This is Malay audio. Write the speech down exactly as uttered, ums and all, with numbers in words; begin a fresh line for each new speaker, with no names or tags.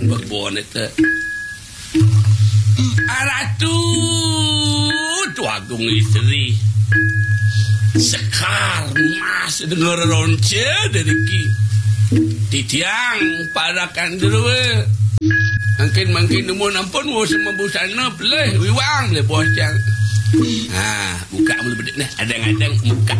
Kan berbon itu. Ratu tu agung istri. Sekar mas dengar ronce dari ki. Titiang parakan dulu. Mungkin mungkin nemu nampun wo sama busana peleh wiwang le bos jang. Ha, buka mulu bedik nah, adang-adang buka